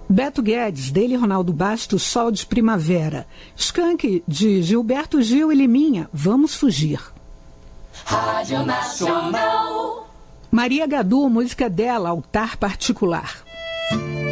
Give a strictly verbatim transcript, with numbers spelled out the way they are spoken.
Beto Guedes, dele Ronaldo Bastos, Sol de Primavera. Skank, de Gilberto Gil e Liminha, Vamos Fugir. Rádio Nacional. Maria Gadu, música dela, Altar Particular.